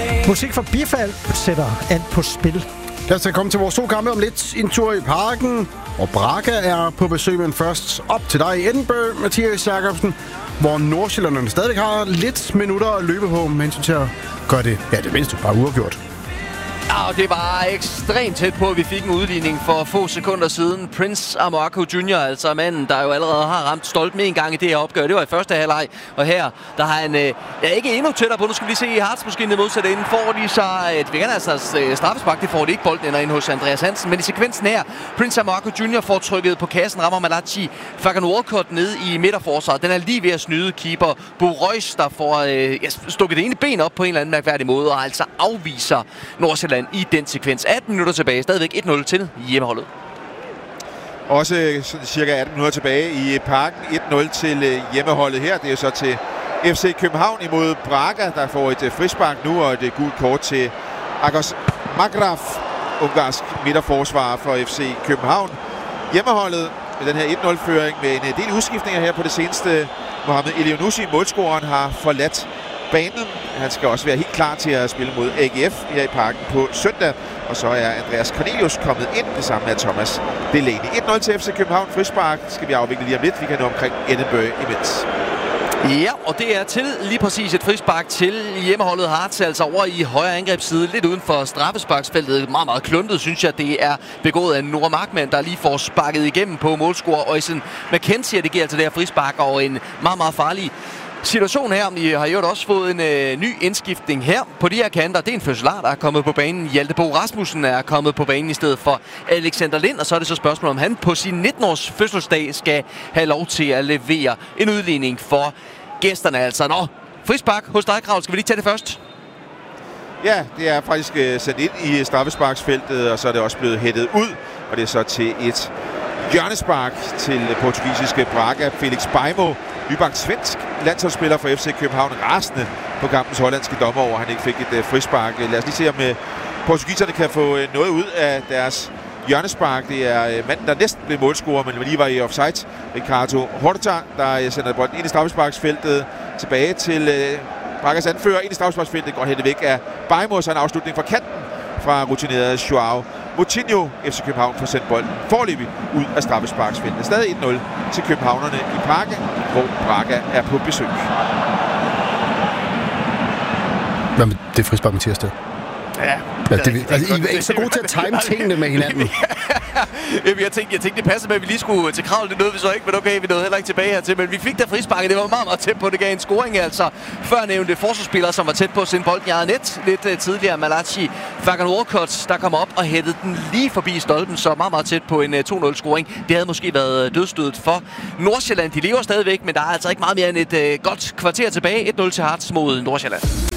Musik fra Bifald sætter alt på spil. Lad os komme til vores 2 kampe om lidt. En tur i parken, og Braga er på besøg, men først op til dig i Edinburgh, Mathias Jacobsen, hvor Nordsjællanderne stadig har lidt minutter at løbe på, med hensyn til at gøre det, ja, det mindste bare uafgjort. Ja, det var ekstremt tæt på, at vi fik en udligning for få sekunder siden. Prince Amoako Jr., altså manden, der jo allerede har ramt stolpen en gang i det her opgør. Det var i første halvleg, og her, der har han ikke endnu tættere på. Nu skal vi se i Harts måske ned modsatte enden. Får de så straffespark, det får de ikke. Bolden ender ind hos Andreas Hansen. Men i sekvensen her, Prince Amoako Jr. får trykket på kassen, rammer Malachi Fagan Walcott ned i midterforsvaret. Den er lige ved at snyde keeper Bo Reus, der får stukket det ene ben op på en eller anden mærkværdig måde, og altså afviser Nordsjælland i den sekvens. 18 minutter tilbage. Stadigvæk 1-0 til hjemmeholdet. Også cirka 18 minutter tilbage i parken. 1-0 til hjemmeholdet her. Det er så til FC København imod Braga, der får et frispark nu og et gult kort til Agos Magraf, ungarsk midterforsvarer for FC København. Hjemmeholdet med den her 1-0-føring med en del udskiftninger her på det seneste. Mohamed Elionussi, målscoreren, har forladt banen. Han skal også være helt klar til at spille mod AGF her i parken på søndag. Og så er Andreas Cornelius kommet ind, det samme med Thomas Delaney. 1-0 til FC København. Frispark skal vi afvikle lige om lidt. Vi kan nå omkring Edinburgh imens. Ja, og det er til lige præcis et frispark til hjemmeholdet Hearts, altså over i højre angrebsside, lidt uden for straffesparksfeltet. Meget, meget kluntet, synes jeg, det er begået af Nora Markmann, der lige får sparket igennem på målscorer Øjsen McKenzie. Det giver altså det her frispark over en meget, meget farlig situation her. I har jo også fået en ny indskiftning her på de her kanter. Det er en fødselar, der er kommet på banen. Hjalte Bo Rasmussen er kommet på banen i stedet for Alexander Lind. Og så er det så spørgsmålet, om han på sin 19-års fødselsdag skal have lov til at levere en udligning for gæsterne. Altså, frispark hos dig, Krav. Skal vi lige tage det først? Ja, det er faktisk sendt ind i straffesparksfeltet, og så er det også blevet hættet ud. Og det er så til et hjørnespark til portugisiske Braga. Felix Beimo, nybagt svensk landsholdsspiller for FC København, rasende på kampens hollandske dommer over, han ikke fik et frispark. Lad os lige se, om portugiserne kan få noget ud af deres hjørnespark. Det er manden, der næsten blev målscorer, men lige var i offside. Ricardo Horta, der sender bolden ind i straffesparksfeltet, tilbage til Bragas anfører. Ind i straffesparksfeltet går hættet væk af Beimo, så en afslutning fra kanten fra rutinerede Joao Moutinho. FC København får sendt bolden foreløbig ud af straffesparksfeltet. Stadig 1-0 til københavnerne i parken, hvor Braga er på besøg. Hvad med det frispark med tirsdag? Ja. I er ikke så gode til at time tingene med hinanden. Jeg tænkte, det passede med, at vi lige skulle til Kravl. Det nåede vi så ikke, men okay, vi nåede heller ikke tilbage hertil. Men vi fik der frisparket. Det var meget, meget tæt på. Det gav en scoring, altså. Før nævnte forsvarsspillere, som var tæt på at sende bolden i eget net. Lidt tidligere Malachi Fagan Walcott, der kom op og hættede den lige forbi stolpen. Så meget, meget tæt på en 2-0-scoring. Det havde måske været dødstødet for Nordsjælland. De lever stadigvæk, men der er altså ikke meget mere end et godt kvarter tilbage. 1-0 til Hearts mod Nordsjælland.